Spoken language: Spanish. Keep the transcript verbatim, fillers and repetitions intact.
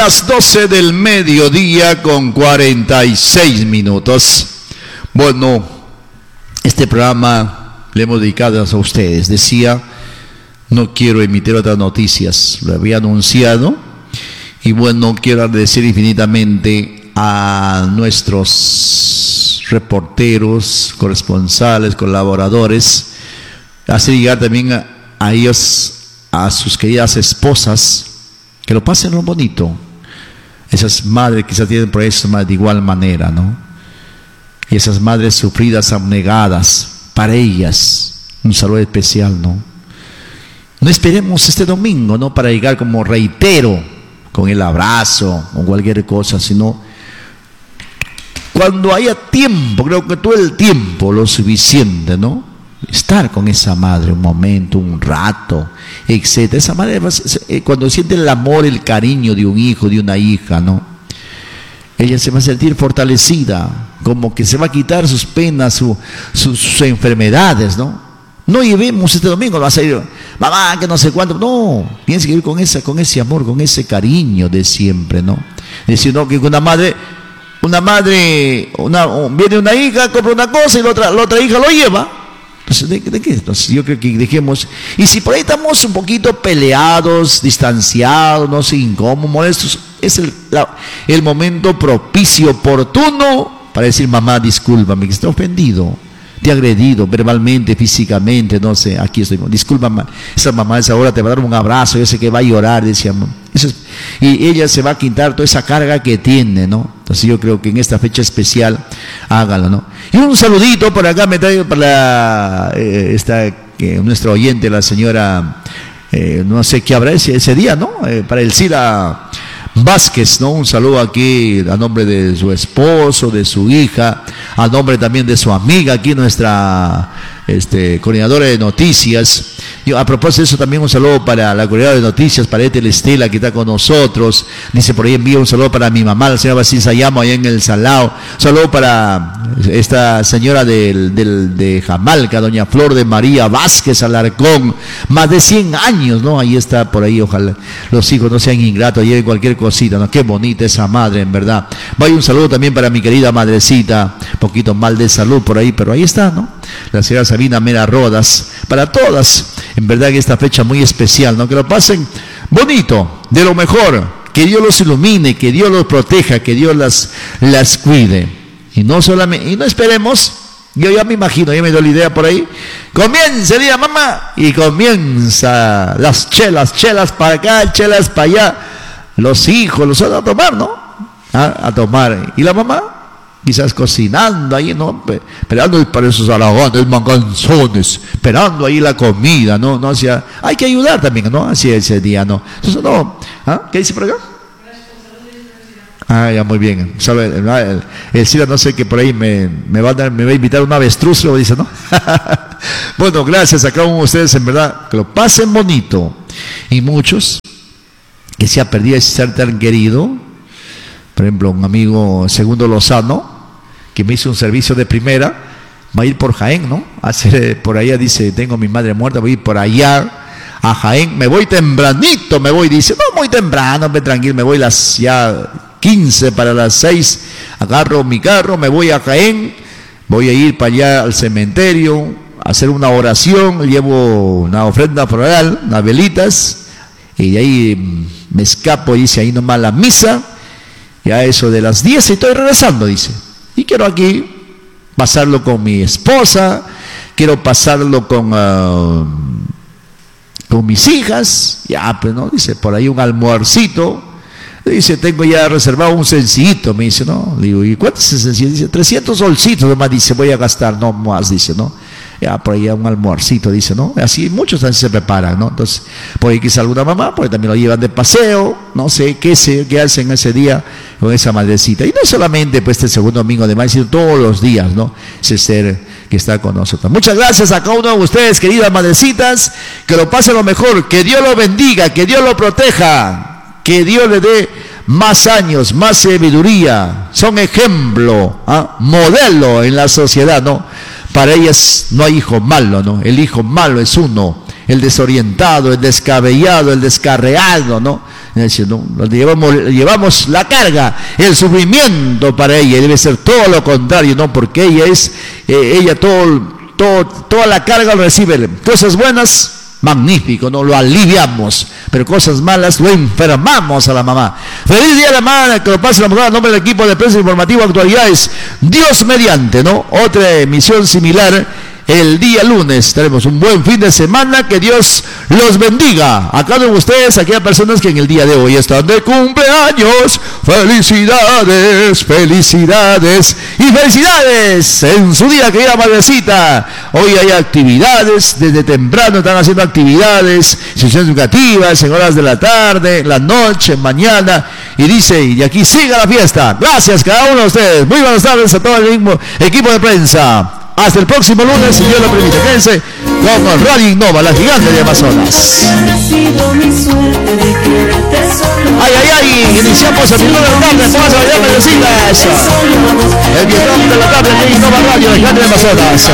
las doce del mediodía con cuarenta y seis minutos. Bueno, este programa le hemos dedicado a ustedes. Decía, no quiero emitir otras noticias, lo había anunciado. Y bueno, quiero agradecer infinitamente a nuestros reporteros, corresponsales, colaboradores, hacer llegar también a, a ellos, a sus queridas esposas, que lo pasen lo bonito. Esas madres que quizás tienen por eso de igual manera, ¿no? Y esas madres sufridas, abnegadas, para ellas un saludo especial, ¿no? No esperemos este domingo, ¿no?, para llegar, como reitero, con el abrazo o cualquier cosa, sino cuando haya tiempo, creo que todo el tiempo lo suficiente, ¿no? Estar con esa madre un momento, un rato, etcétera. Esa madre, cuando siente el amor, el cariño de un hijo, de una hija, ¿no?, ella se va a sentir fortalecida, como que se va a quitar sus penas, su, sus, sus enfermedades, ¿no? No llevemos este domingo, vas a ir, mamá, que no sé cuánto. No, tienes que ir con esa, con ese amor, con ese cariño de siempre, ¿no? Decir, no, que una madre, una madre, una, viene una hija, compra una cosa y la otra, la otra hija lo lleva. Entonces, ¿de, de qué? Entonces, yo creo que dejemos. Y si por ahí estamos un poquito peleados, distanciados, no sé, incómodos, molestos, es el, la, el momento propicio, oportuno, para decir, mamá, discúlpame, que estoy ofendido, te he agredido verbalmente, físicamente, no sé, aquí estoy, disculpa, esa mamá esa hora te va a dar un abrazo, yo sé que va a llorar, decía, eso es, y ella se va a quitar toda esa carga que tiene, ¿no? Entonces yo creo que en esta fecha especial hágalo, ¿no? Y un saludito por acá me traigo para la, eh, esta, eh, nuestra oyente, la señora, eh, no sé qué habrá ese, ese día, ¿no? Eh, para Elcira Vázquez, ¿no? Un saludo aquí a nombre de su esposo, de su hija, a nombre también de su amiga, aquí nuestra este, coordinadora de noticias. Yo, a propósito de eso, también un saludo para la coordinadora de noticias, para Ethel Estela, que está con nosotros. Dice por ahí, envío un saludo para mi mamá, la señora Basil Sayamo, allá en el Salao. Un saludo para esta señora del, del, de Jamalca, doña Flor de María Vázquez Alarcón, más de cien años, ¿no? Ahí está por ahí, ojalá los hijos no sean ingratos, lleven cualquier cosita, ¿no? Qué bonita esa madre, en verdad. Vaya un saludo también para mi querida madrecita, poquito mal de salud por ahí, pero ahí está, ¿no? La señora Sabina Mera Rodas, para todas, en verdad que esta fecha muy especial, ¿no? Que lo pasen bonito, de lo mejor, que Dios los ilumine, que Dios los proteja, que Dios las, las cuide, y no solamente, y no esperemos, yo ya me imagino, ya me doy la idea por ahí, comienza el día, mamá, y comienza las chelas, chelas para acá, chelas para allá, los hijos los van a tomar, ¿no? A, a tomar, y la mamá quizás cocinando ahí, ¿no? Esperando para esos aragones, manganzones, esperando ahí la comida, ¿no? No hacia, hay que ayudar también, ¿no? Así ese día, ¿no? Entonces, no, ¿ah? ¿Qué dice por acá? Ah, ya, muy bien. ¿Sabe? El, el, el Cira, no sé, que por ahí me, me, va a dar, me va a invitar un avestruz, lo dice, ¿no? Bueno, gracias a cada uno de ustedes, en verdad, que lo pasen bonito. Y muchos que se ha perdido ese ser tan querido, por ejemplo, un amigo Segundo Lozano, que me hizo un servicio de primera, va a ir por Jaén, ¿no? A hacer, por allá, dice, tengo mi madre muerta, voy a ir por allá a Jaén, me voy tempranito, me voy, dice, no, muy temprano, me tranquilo, me voy las ya quince para las seis, agarro mi carro, me voy a Jaén, voy a ir para allá al cementerio, a hacer una oración, llevo una ofrenda floral, unas velitas, y de ahí me escapo, dice, ahí nomás la misa, ya eso de las diez y estoy regresando, dice. Y quiero aquí pasarlo con mi esposa, quiero pasarlo con, uh, con mis hijas, ya, pues, ¿no? Dice, por ahí un almuercito. Dice, tengo ya reservado un sencillito, me dice, ¿no? Le digo, ¿y cuánto es ese sencillo? Dice, trescientos solcitos, nomás, dice, voy a gastar, no más, dice, ¿no? Ya, por ahí un almuercito, dice, ¿no? Así muchos también se preparan, ¿no? Entonces, por ahí quizá alguna mamá, porque también lo llevan de paseo, no sé qué, sé, qué hacen ese día con esa madrecita. Y no solamente pues este segundo domingo de mayo, sino todos los días, ¿no? Ese ser que está con nosotros. Muchas gracias a cada uno de ustedes, queridas madrecitas, que lo pasen lo mejor, que Dios lo bendiga, que Dios lo proteja, que Dios le dé más años, más sabiduría. Son ejemplo, ¿ah? Modelo en la sociedad, ¿no? Para ellas no hay hijo malo, ¿no? El hijo malo es uno, el desorientado, el descabellado, el descarriado, ¿no? ¿no? Llevamos, llevamos la carga, el sufrimiento para ella, y debe ser todo lo contrario, ¿no? Porque ella es, eh, ella todo, todo, toda la carga lo recibe. Cosas buenas, magnífico, ¿no? Lo aliviamos, pero cosas malas lo enfermamos a la mamá. Feliz día de la mamá, que lo pase la mujer, a nombre del equipo de prensa informativa Actualidades, Dios mediante, ¿no? Otra emisión similar el día lunes. Tenemos un buen fin de semana, que Dios los bendiga a cada uno de ustedes, a aquellas personas que en el día de hoy están de cumpleaños. Felicidades, felicidades y felicidades en su día, querida madrecita. Hoy hay actividades, desde temprano están haciendo actividades, sesiones educativas en horas de la tarde, la noche, mañana, y dice, y de aquí siga la fiesta. Gracias cada uno de ustedes, muy buenas tardes a todo el mismo equipo de prensa. Hasta el próximo lunes, si Dios lo permite. Quédense con Radio Innova, la gigante de Amazonas. Ay, ay, ay, iniciamos el minuto de la tarde, vamos a bailar, madrecitas. El viernes de la tarde de Innova Radio, la gigante de Amazonas.